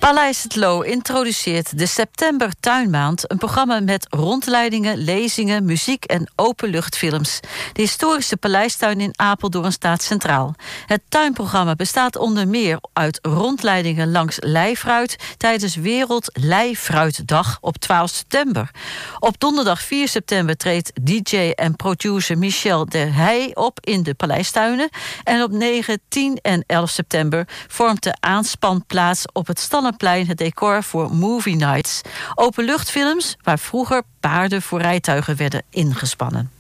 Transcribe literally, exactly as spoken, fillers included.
Paleis Het Loo introduceert de September Tuinmaand, een programma met rondleidingen, lezingen, muziek en openluchtfilms. De historische paleistuin in Apeldoorn staat centraal. Het tuinprogramma bestaat onder meer uit rondleidingen langs leifruit tijdens Wereld Leifruitdag op twaalf september. Op donderdag vier september treedt D J en producer Michel de Heij op in de paleistuinen. En op negen, tien en elf september vormt de aanspanplaats op het Stallenplein het decor voor Movie Nights. Openluchtfilms waar vroeger paarden voor rijtuigen werden ingespannen.